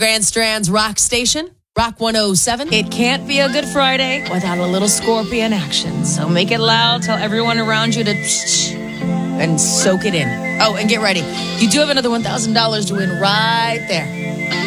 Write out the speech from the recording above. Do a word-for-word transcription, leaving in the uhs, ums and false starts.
Grand Strand's Rock Station, Rock one oh seven. It can't be a Good Friday without a little Scorpion action. So make it loud. Tell everyone around you to shh, and soak it in. Oh, and get ready. You do have another one thousand dollars to win right there.